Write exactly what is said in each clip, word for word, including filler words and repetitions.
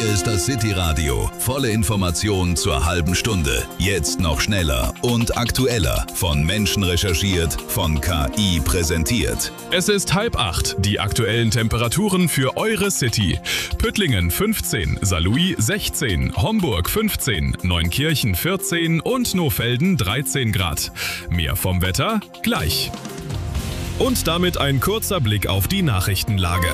ist das City Radio. Volle Informationen zur halben Stunde. Jetzt noch schneller und aktueller. Von Menschen recherchiert, von K I präsentiert. Es ist halb acht. Die aktuellen Temperaturen für eure City. Püttlingen fünfzehn, Saarlouis sechzehn, Homburg fünfzehn, Neunkirchen vierzehn und Nohfelden dreizehn Grad. Mehr vom Wetter gleich. Und damit ein kurzer Blick auf die Nachrichtenlage.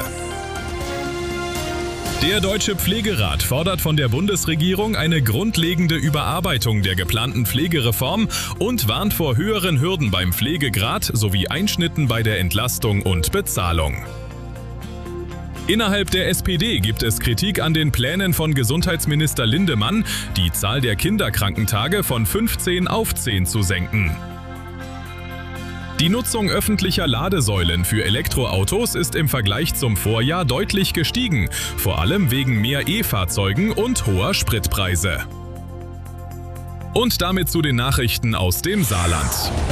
Der Deutsche Pflegerat fordert von der Bundesregierung eine grundlegende Überarbeitung der geplanten Pflegereform und warnt vor höheren Hürden beim Pflegegrad sowie Einschnitten bei der Entlastung und Bezahlung. Innerhalb der S P D gibt es Kritik an den Plänen von Gesundheitsminister Lindemann, die Zahl der Kinderkrankentage von fünfzehn auf zehn zu senken. Die Nutzung öffentlicher Ladesäulen für Elektroautos ist im Vergleich zum Vorjahr deutlich gestiegen, vor allem wegen mehr E-Fahrzeugen und hoher Spritpreise. Und damit zu den Nachrichten aus dem Saarland.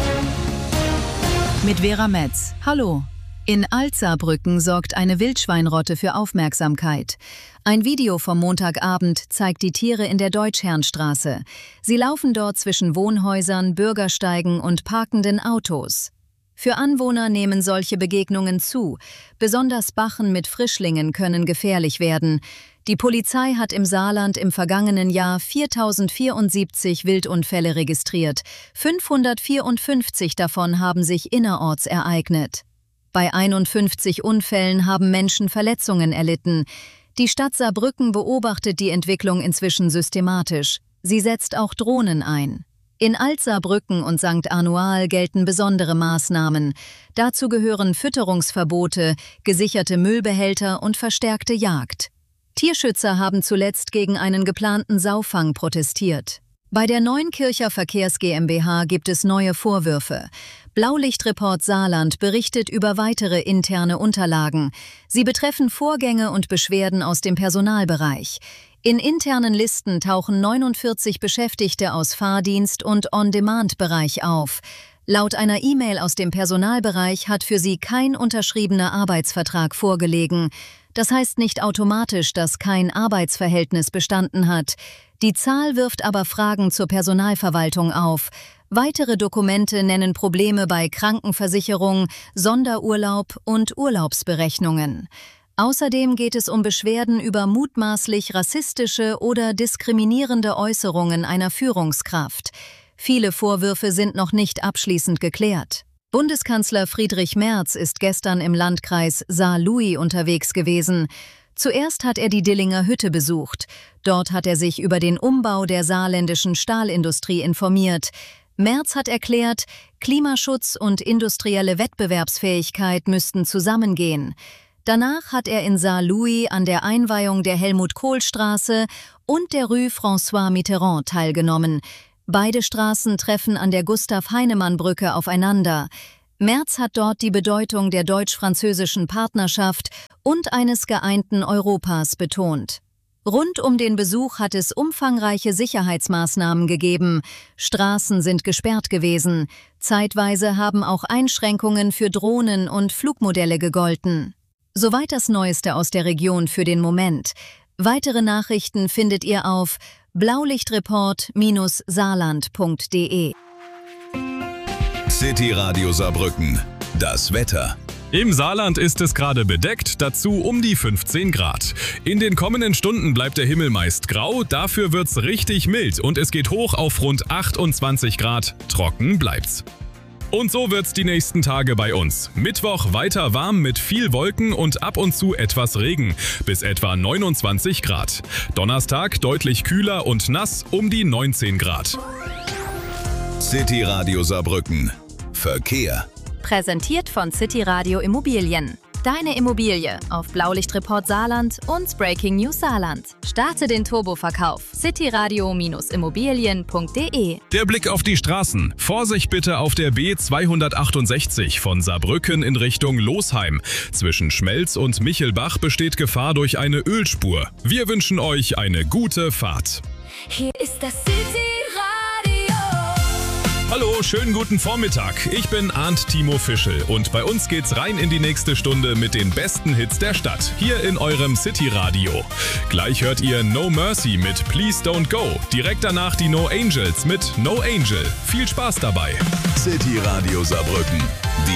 Mit Vera Metz. Hallo. In Alt-Saarbrücken sorgt eine Wildschweinrotte für Aufmerksamkeit. Ein Video vom Montagabend zeigt die Tiere in der Deutschherrnstraße. Sie laufen dort zwischen Wohnhäusern, Bürgersteigen und parkenden Autos. Für Anwohner nehmen solche Begegnungen zu. Besonders Bachen mit Frischlingen können gefährlich werden. Die Polizei hat im Saarland im vergangenen Jahr viertausendvierundsiebzig Wildunfälle registriert. fünfhundertvierundfünfzig davon haben sich innerorts ereignet. Bei einundfünfzig Unfällen haben Menschen Verletzungen erlitten. Die Stadt Saarbrücken beobachtet die Entwicklung inzwischen systematisch. Sie setzt auch Drohnen ein. In Alt-Saarbrücken und Sankt Anual gelten besondere Maßnahmen. Dazu gehören Fütterungsverbote, gesicherte Müllbehälter und verstärkte Jagd. Tierschützer haben zuletzt gegen einen geplanten Saufang protestiert. Bei der Neunkircher Verkehrs GmbH gibt es neue Vorwürfe. Blaulichtreport Saarland berichtet über weitere interne Unterlagen. Sie betreffen Vorgänge und Beschwerden aus dem Personalbereich. In internen Listen tauchen neunundvierzig Beschäftigte aus Fahrdienst- und On-Demand-Bereich auf. Laut einer E-Mail aus dem Personalbereich hat für sie kein unterschriebener Arbeitsvertrag vorgelegen. Das heißt nicht automatisch, dass kein Arbeitsverhältnis bestanden hat. Die Zahl wirft aber Fragen zur Personalverwaltung auf. Weitere Dokumente nennen Probleme bei Krankenversicherung, Sonderurlaub und Urlaubsberechnungen. Außerdem geht es um Beschwerden über mutmaßlich rassistische oder diskriminierende Äußerungen einer Führungskraft. Viele Vorwürfe sind noch nicht abschließend geklärt. Bundeskanzler Friedrich Merz ist gestern im Landkreis Saarlouis unterwegs gewesen. Zuerst hat er die Dillinger Hütte besucht. Dort hat er sich über den Umbau der saarländischen Stahlindustrie informiert. Merz hat erklärt, Klimaschutz und industrielle Wettbewerbsfähigkeit müssten zusammengehen. Danach hat er in Saarlouis an der Einweihung der Helmut-Kohl-Straße und der Rue François Mitterrand teilgenommen. Beide Straßen treffen an der Gustav-Heinemann-Brücke aufeinander. Merz hat dort die Bedeutung der deutsch-französischen Partnerschaft und eines geeinten Europas betont. Rund um den Besuch hat es umfangreiche Sicherheitsmaßnahmen gegeben. Straßen sind gesperrt gewesen. Zeitweise haben auch Einschränkungen für Drohnen und Flugmodelle gegolten. Soweit das Neueste aus der Region für den Moment. Weitere Nachrichten findet ihr auf blaulichtreport Bindestrich saarland Punkt de. City Radio Saarbrücken. Das Wetter. Im Saarland ist es gerade bedeckt, dazu um die fünfzehn Grad. In den kommenden Stunden bleibt der Himmel meist grau, dafür wird's richtig mild und es geht hoch auf rund achtundzwanzig Grad. Trocken bleibt's. Und so wird's die nächsten Tage bei uns. Mittwoch weiter warm mit viel Wolken und ab und zu etwas Regen, bis etwa neunundzwanzig Grad. Donnerstag deutlich kühler und nass um die neunzehn Grad. City Radio Saarbrücken. Verkehr. Präsentiert von City Radio Immobilien. Deine Immobilie auf Blaulichtreport Saarland und Breaking News Saarland. Starte den Turboverkauf. cityradio Immobilien Punkt de. Der Blick auf die Straßen. Vorsicht bitte auf der B zweihundertachtundsechzig von Saarbrücken in Richtung Losheim. Zwischen Schmelz und Michelbach besteht Gefahr durch eine Ölspur. Wir wünschen euch eine gute Fahrt. Hier ist das City Radio. Hallo, schönen guten Vormittag. Ich bin Arndt Timo Fischel und bei uns geht's rein in die nächste Stunde mit den besten Hits der Stadt, hier in eurem City Radio. Gleich hört ihr No Mercy mit Please Don't Go. Direkt danach die No Angels mit No Angel. Viel Spaß dabei. City Radio Saarbrücken.